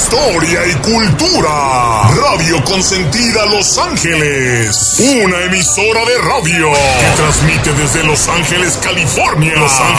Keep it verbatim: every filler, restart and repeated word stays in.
historia y cultura. Radio Consentida Los Ángeles. Una emisora de radio que transmite desde Los Ángeles, California. Los Ángeles.